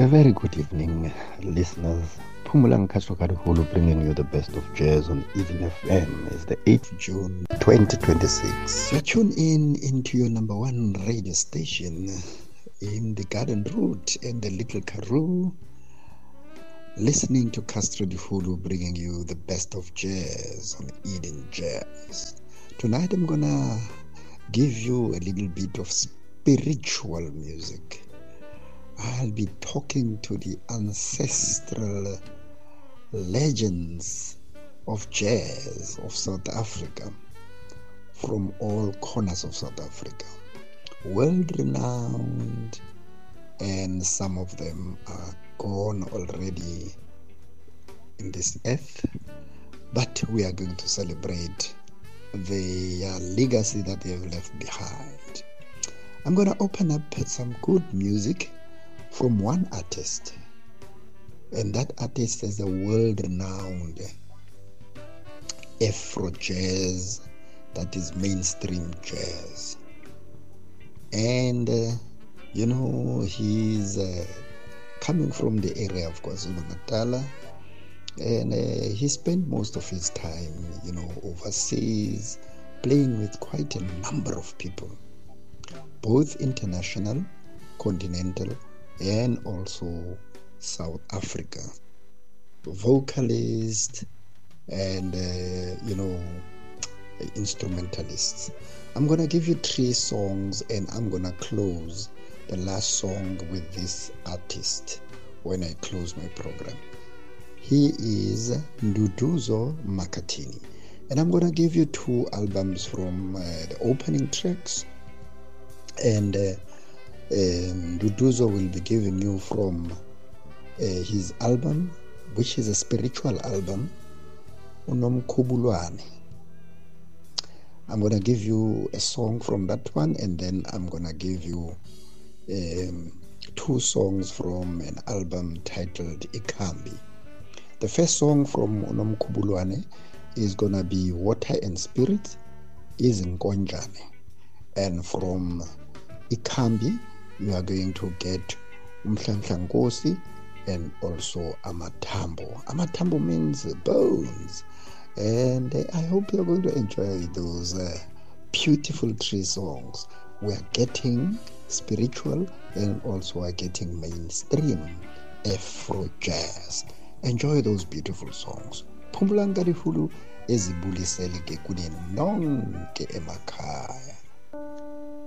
A very good evening, listeners. Pumulang Hulu bringing you the best of jazz on Eden FM. It's the 8th of June 2026. You tune in into your number one radio station in the Garden Route and the Little Karoo, listening to Castro de Hulu bringing you the best of jazz on Eden Jazz. Tonight I'm gonna give you a little bit of spiritual music. I'll be talking to the ancestral legends of jazz of South Africa from all corners of South Africa, world renowned, and some of them are gone already in this earth, but we are going to celebrate the legacy that they have left behind. I'm going to open up some good music from one artist, and that artist is a world-renowned Afro jazz, that is mainstream jazz. And he's coming from the area of KwaZulu-Natal, and he spent most of his time overseas, playing with quite a number of people, both international, continental, and also South Africa, vocalist and instrumentalists. I'm gonna give you 3 songs, and I'm gonna close the last song with this artist when I close my program. He is Nduduzo Makhathini, and I'm gonna give you 2 albums from the opening tracks, and Nduduzo will be giving you from his album, which is a spiritual album, Unomkhubulwane. I'm going to give you a song from that one, and then I'm going to give you 2 songs from an album titled Ikambi. The first song from Unomkhubulwane is going to be Water and Spirit, is Nkonjane. And from Ikambi, you are going to get Umhlanhla Nkosi and also Amathambo. Amathambo means bones. And I hope you're going to enjoy those beautiful 3 songs. We are getting spiritual and also are getting mainstream Afro jazz. Enjoy those beautiful songs. Pumulanga Hulu ezibulisele ke kune nonke emakhaya.